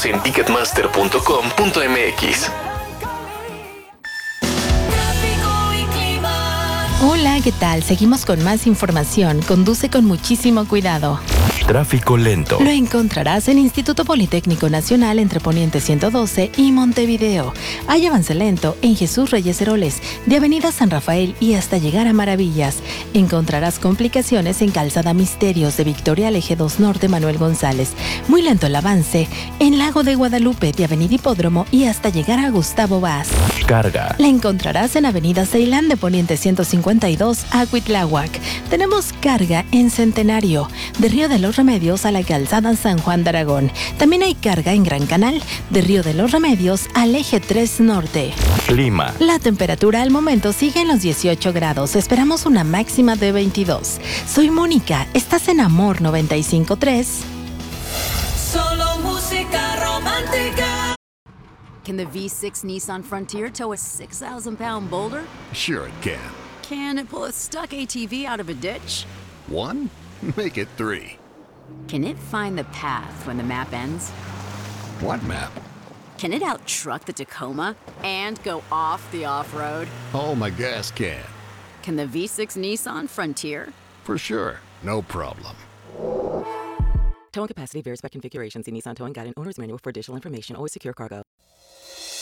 boletos en ticketmaster.com.mx. Hola, ¿qué tal? Seguimos con más información. Conduce con muchísimo cuidado. Tráfico lento. Lo encontrarás en Instituto Politécnico Nacional entre Poniente 112 y Montevideo. Hay avance lento en Jesús Reyes Heroles, de Avenida San Rafael y hasta llegar a Maravillas. Encontrarás complicaciones en Calzada Misterios de Victoria al Eje 2 Norte Manuel González. Muy lento el avance en Lago de Guadalupe, de Avenida Hipódromo y hasta llegar a Gustavo Vaz. Carga. La encontrarás en Avenida Ceilán de Poniente 152 a Cuitláhuac. Tenemos carga en Centenario, de Río de los Remedios a la Calzada San Juan de Aragón. También hay carga en Gran Canal, de Río de los Remedios al Eje 3 Norte. Clima. La temperatura al momento sigue en los 18 grados. Esperamos una máxima de 22. Soy Mónica. Estás en Amor 95.3. Solo música romántica. Can the V6 Nissan Frontier tow a 6,000-pound boulder? Sure it can. Can it pull a stuck ATV out of a ditch? 1? Make it 3. Can it find the path when the map ends? What map? Can it out-truck the Tacoma and go off the off-road? Oh, my gas can. Can the V6 Nissan Frontier? For sure. No problem. Towing capacity varies by configuration. See Nissan Towing Guide and Owner's Manual for additional information. Always secure cargo.